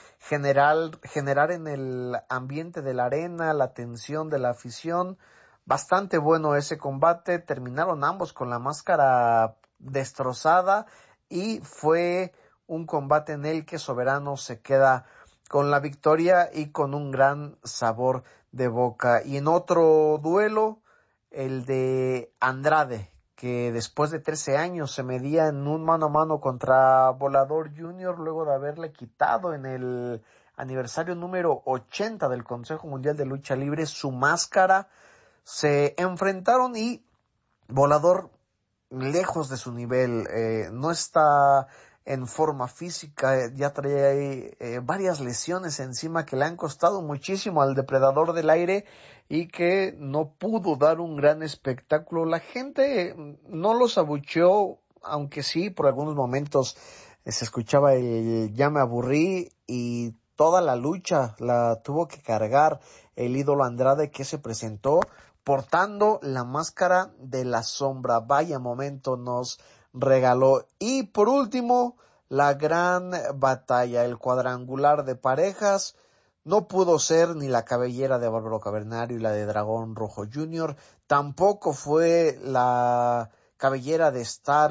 generar en el ambiente de la arena, la tensión de la afición. Bastante bueno ese combate, terminaron ambos con la máscara destrozada y fue un combate en el que Soberano se queda con la victoria y con un gran sabor de boca. Y en otro duelo, el de Andrade, que después de 13 años se medía en un mano a mano contra Volador Jr. luego de haberle quitado en el aniversario número 80 del Consejo Mundial de Lucha Libre su máscara. Se enfrentaron y Volador, lejos de su nivel, no está en forma física, ya trae varias lesiones encima que le han costado muchísimo al depredador del aire y que no pudo dar un gran espectáculo. La gente no los abucheó, aunque sí, por algunos momentos se escuchaba el "ya me aburrí", y toda la lucha la tuvo que cargar el ídolo Andrade, que se presentó portando la máscara de la sombra. Vaya momento nos regaló. Y por último, la gran batalla, el cuadrangular de parejas. No pudo ser ni la cabellera de Bárbaro Cavernario y la de Dragón Rojo Jr., tampoco fue la cabellera de Star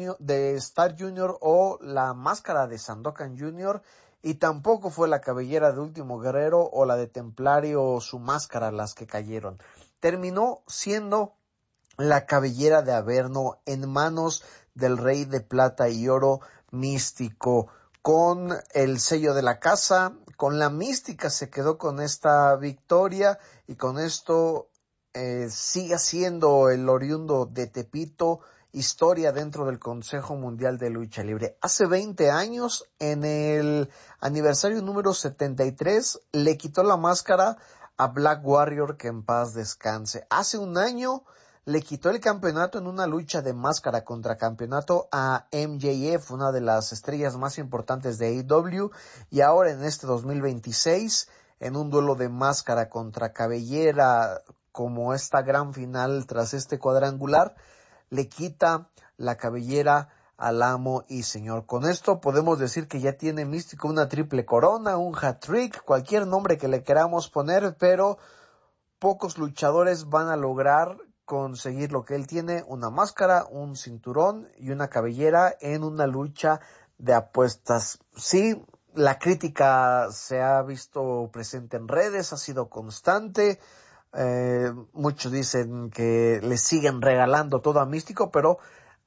Jr. o la máscara de Sandokan Jr., y tampoco fue la cabellera de Último Guerrero o la de Templario su máscara las que cayeron. Terminó siendo la cabellera de Averno en manos del Rey de Plata y Oro, Místico, con el sello de la casa, con la mística se quedó con esta victoria y con esto sigue siendo el oriundo de Tepito historia dentro del Consejo Mundial de Lucha Libre. Hace 20 años, en el aniversario número 73, le quitó la máscara a Black Warrior, que en paz descanse. Hace un año le quitó el campeonato en una lucha de máscara contra campeonato a MJF, una de las estrellas más importantes de AEW, y ahora en este 2026, en un duelo de máscara contra cabellera, como esta gran final tras este cuadrangular, le quita la cabellera al amo y señor. Con esto podemos decir que ya tiene Místico una triple corona, un hat-trick, cualquier nombre que le queramos poner, pero pocos luchadores van a lograr conseguir lo que él tiene: una máscara, un cinturón y una cabellera en una lucha de apuestas. Sí, la crítica se ha visto presente en redes, ha sido constante. Muchos dicen que le siguen regalando todo a Místico, pero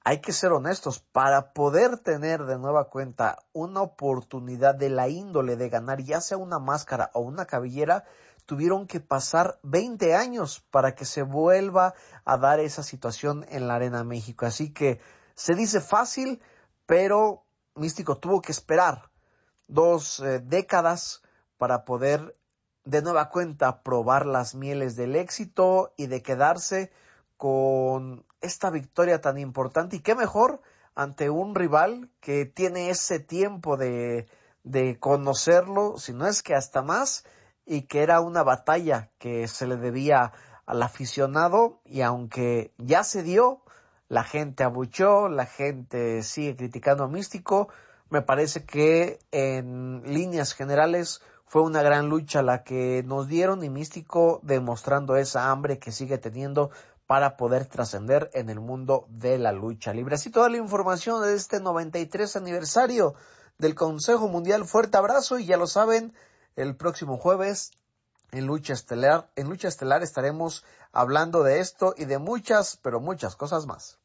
hay que ser honestos, para poder tener de nueva cuenta una oportunidad de la índole de ganar ya sea una máscara o una cabellera, tuvieron que pasar 20 años para que se vuelva a dar esa situación en la Arena México. Así que se dice fácil, pero Místico tuvo que esperar 2 décadas para poder de nueva cuenta probar las mieles del éxito y de quedarse con esta victoria tan importante. Y qué mejor ante un rival que tiene ese tiempo de conocerlo, si no es que hasta más, y que era una batalla que se le debía al aficionado, y aunque ya se dio, la gente abuchó, la gente sigue criticando a Místico. Me parece que en líneas generales fue una gran lucha la que nos dieron, y Místico demostrando esa hambre que sigue teniendo para poder trascender en el mundo de la lucha libre. Así toda la información de este 93 aniversario del Consejo Mundial. Fuerte abrazo, y ya lo saben, el próximo jueves en Lucha Estelar estaremos hablando de esto y de muchas, pero muchas cosas más.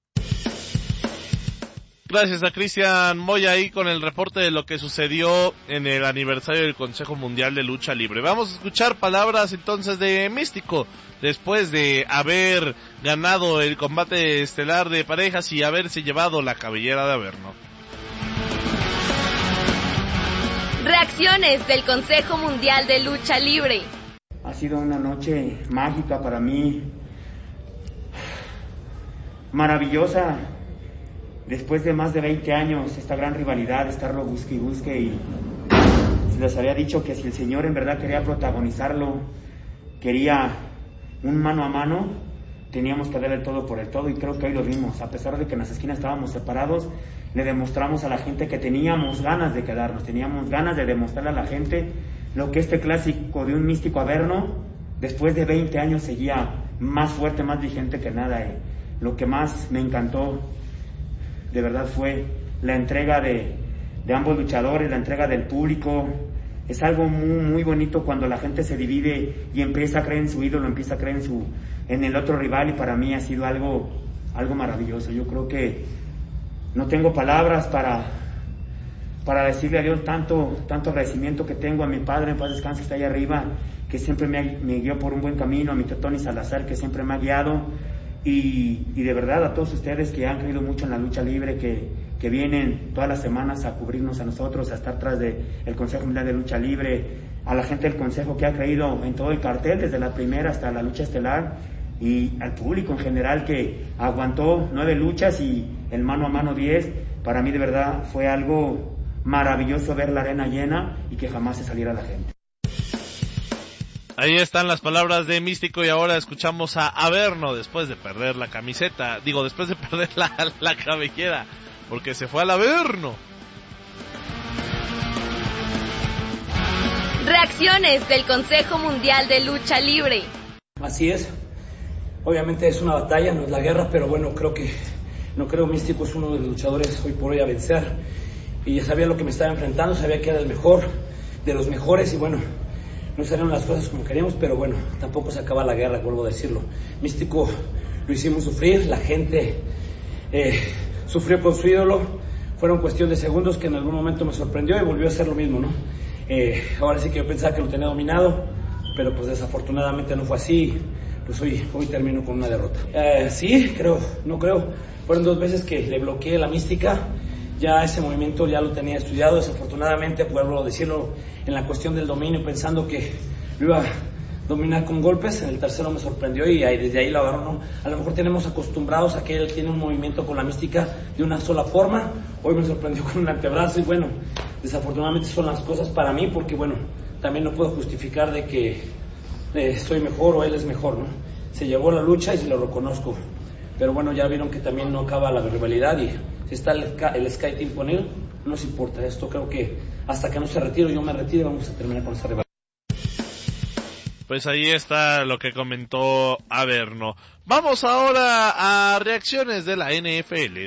Gracias a Cristian Moya ahí con el reporte de lo que sucedió en el aniversario del Consejo Mundial de Lucha Libre. Vamos a escuchar palabras entonces de Místico después de haber ganado el combate estelar de parejas y haberse llevado la cabellera de Averno. Reacciones del Consejo Mundial de Lucha Libre. Ha sido una noche mágica para mí, maravillosa. Después de más de 20 años, esta gran rivalidad, estarlo busque y les había dicho que si el señor en verdad quería protagonizarlo, quería un mano a mano, teníamos que dar el todo por el todo, y creo que hoy lo vimos. A pesar de que en las esquinas estábamos separados, le demostramos a la gente que teníamos ganas de quedarnos, teníamos ganas de demostrarle a la gente lo que este clásico de un Místico Averno, después de 20 años, seguía más fuerte, más vigente que nada. Lo que más me encantó de verdad fue la entrega de ambos luchadores, la entrega del público. Es algo muy, muy bonito cuando la gente se divide y empieza a creer en su ídolo, empieza a creer en el otro rival, y para mí ha sido algo maravilloso. Yo creo que no tengo palabras para decirle a Dios tanto agradecimiento que tengo, a mi padre, en paz descanse, está ahí arriba, que siempre me guió por un buen camino, a mi tío Tony Salazar, que siempre me ha guiado. Y de verdad a todos ustedes que han creído mucho en la lucha libre, que vienen todas las semanas a cubrirnos a nosotros, a estar tras del Consejo Mundial de Lucha Libre, a la gente del Consejo que ha creído en todo el cartel, desde la primera hasta la lucha estelar, y al público en general que aguantó 9 luchas y el mano a mano 10. Para mí de verdad fue algo maravilloso ver la arena llena y que jamás se saliera la gente. Ahí están las palabras de Místico, y ahora escuchamos a Averno después de perder la camiseta, después de perder la cabellera, porque se fue al Averno. Reacciones del Consejo Mundial de Lucha Libre. Así es, obviamente es una batalla, no es la guerra, pero bueno, Místico es uno de los luchadores hoy por hoy a vencer, y ya sabía lo que me estaba enfrentando, sabía que era el mejor de los mejores, y bueno, no salieron las cosas como queríamos, pero bueno, tampoco se acaba la guerra, vuelvo a decirlo. Místico lo hicimos sufrir, la gente sufrió con su ídolo, fueron cuestión de segundos que en algún momento me sorprendió y volvió a hacer lo mismo, ¿no? Ahora sí que yo pensaba que lo tenía dominado, pero pues desafortunadamente no fue así, pues hoy termino con una derrota. Sí, fueron 2 veces que le bloqueé la mística. Ya ese movimiento ya lo tenía estudiado, desafortunadamente, vuelvo a decirlo, en la cuestión del dominio, pensando que lo iba a dominar con golpes. En el tercero me sorprendió y desde ahí lo agarró, ¿no? A lo mejor tenemos acostumbrados a que él tiene un movimiento con la mística de una sola forma. Hoy me sorprendió con un antebrazo y bueno, desafortunadamente son las cosas para mí, porque bueno, también no puedo justificar de que soy mejor o él es mejor, ¿no? Se llevó la lucha y se lo reconozco. Pero bueno, ya vieron que también no acaba la rivalidad, y si está el Sky Team con él, no nos importa esto. Creo que hasta que no se retire, yo me retire, vamos a terminar con esta rivalidad. Pues ahí está lo que comentó Averno. Vamos ahora a reacciones de la NFL.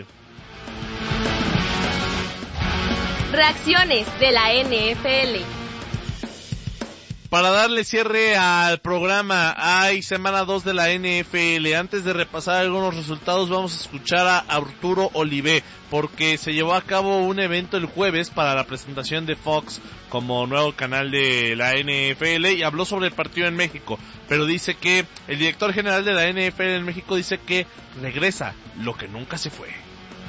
Reacciones de la NFL. Para darle cierre al programa, hay semana 2 de la NFL. Antes de repasar algunos resultados, vamos a escuchar a Arturo Olivé, porque se llevó a cabo un evento el jueves para la presentación de Fox como nuevo canal de la NFL y habló sobre el partido en México, pero dice que el director general de la NFL en México dice que regresa lo que nunca se fue.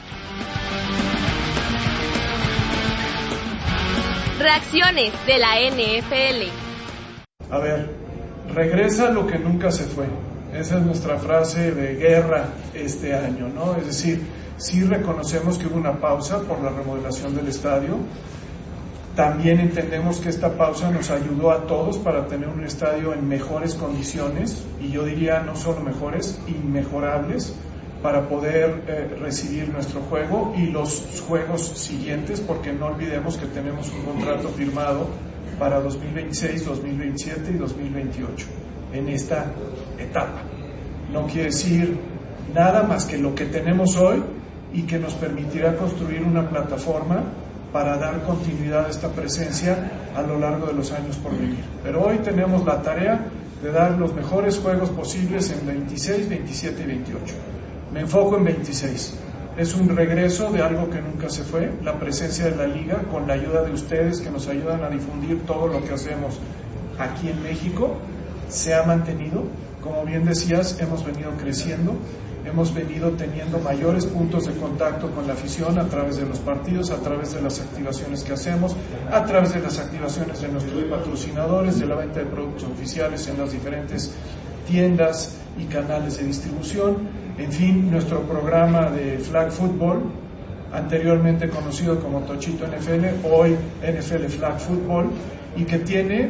Reacciones de la NFL. A ver, regresa lo que nunca se fue. Esa es nuestra frase de guerra este año, ¿no? Es decir, sí reconocemos que hubo una pausa por la remodelación del estadio. También entendemos que esta pausa nos ayudó a todos para tener un estadio en mejores condiciones, y yo diría no solo mejores, inmejorables, para poder recibir nuestro juego y los juegos siguientes, porque no olvidemos que tenemos un contrato firmado para 2026, 2027 y 2028 en esta etapa. No quiere decir nada más que lo que tenemos hoy y que nos permitirá construir una plataforma para dar continuidad a esta presencia a lo largo de los años por venir. Pero hoy tenemos la tarea de dar los mejores juegos posibles en 26, 27 y 28. Me enfoco en 26. Es un regreso de algo que nunca se fue, la presencia de la liga, con la ayuda de ustedes que nos ayudan a difundir todo lo que hacemos aquí en México. Se ha mantenido, como bien decías, hemos venido creciendo, hemos venido teniendo mayores puntos de contacto con la afición a través de los partidos, a través de las activaciones que hacemos, a través de las activaciones de nuestros patrocinadores, de la venta de productos oficiales en las diferentes tiendas y canales de distribución. En fin, nuestro programa de Flag Football, anteriormente conocido como Tochito NFL, hoy NFL Flag Football, y que tiene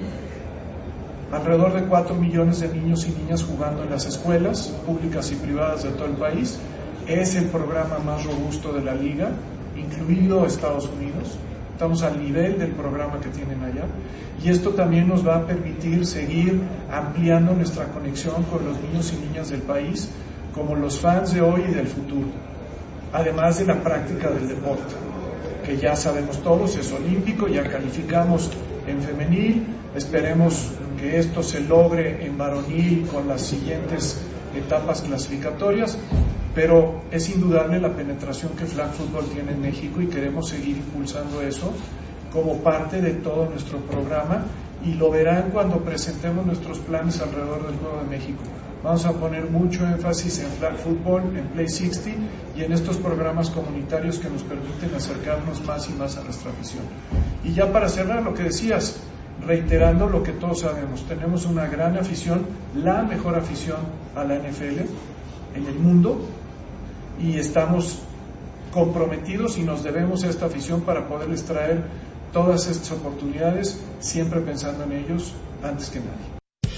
alrededor de 4 millones de niños y niñas jugando en las escuelas públicas y privadas de todo el país. Es el programa más robusto de la liga, incluido Estados Unidos. Estamos al nivel del programa que tienen allá, y esto también nos va a permitir seguir ampliando nuestra conexión con los niños y niñas del país, como los fans de hoy y del futuro, además de la práctica del deporte, que ya sabemos todos, es olímpico, ya calificamos en femenil, esperemos que esto se logre en varonil con las siguientes etapas clasificatorias, pero es indudable la penetración que Flag Football tiene en México y queremos seguir impulsando eso como parte de todo nuestro programa, y lo verán cuando presentemos nuestros planes alrededor del Juego de México. Vamos a poner mucho énfasis en Flag Football, en Play 60 y en estos programas comunitarios que nos permiten acercarnos más y más a nuestra afición. Y ya para cerrar, lo que decías, reiterando lo que todos sabemos, tenemos una gran afición, la mejor afición a la NFL en el mundo, y estamos comprometidos y nos debemos a esta afición para poderles traer todas estas oportunidades, siempre pensando en ellos antes que nadie.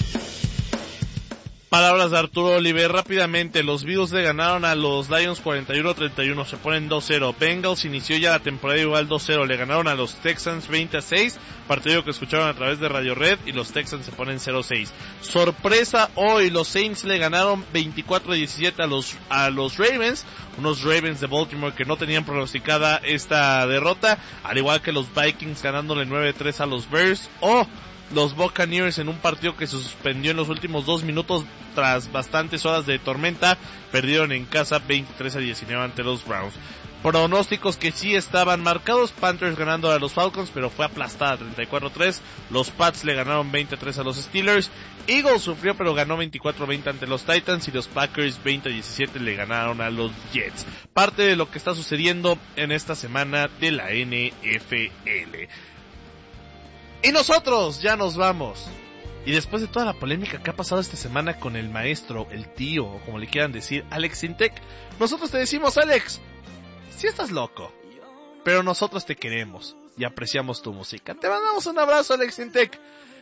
Palabras de Arturo Oliver. Rápidamente, los Bills le ganaron a los Lions 41-31, se ponen 2-0. Bengals inició ya la temporada igual 2-0, le ganaron a los Texans 20-6, partido que escucharon a través de Radio Red, y los Texans se ponen 0-6. Sorpresa hoy, los Saints le ganaron 24-17 a los Ravens, unos Ravens de Baltimore que no tenían pronosticada esta derrota, al igual que los Vikings ganándole 9-3 a los Bears, los Buccaneers en un partido que se suspendió en los últimos 2 minutos tras bastantes horas de tormenta, perdieron en casa 23-19 ante los Browns. Pronósticos que sí estaban marcados: Panthers ganando a los Falcons, pero fue aplastada 34-3. Los Pats le ganaron 20-3 a los Steelers. Eagles sufrió, pero ganó 24-20 ante los Titans, y los Packers 20-17 le ganaron a los Jets. Parte de lo que está sucediendo en esta semana de la NFL. Y nosotros ya nos vamos. Y después de toda la polémica que ha pasado esta semana con el maestro, el tío, o como le quieran decir, Alex Intec, nosotros te decimos: Alex, sí estás loco, pero nosotros te queremos y apreciamos tu música. Te mandamos un abrazo, Alex Intec.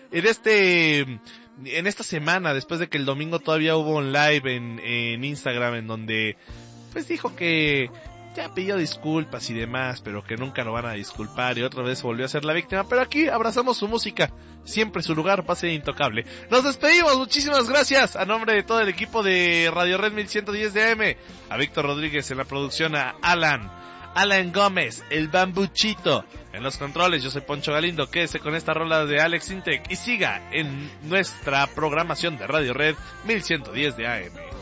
En esta semana, después de que el domingo todavía hubo un live en Instagram, en donde pues dijo que ya pidió disculpas y demás, pero que nunca lo van a disculpar, y otra vez volvió a ser la víctima. Pero aquí abrazamos su música, siempre su lugar va a ser intocable. Nos despedimos, muchísimas gracias a nombre de todo el equipo de Radio Red 1110 de AM, a Víctor Rodríguez en la producción, a Alan, Alan Gómez, el Bambuchito. En los controles, yo soy Poncho Galindo. Quédese con esta rola de Alex Intec y siga en nuestra programación de Radio Red 1110 de AM.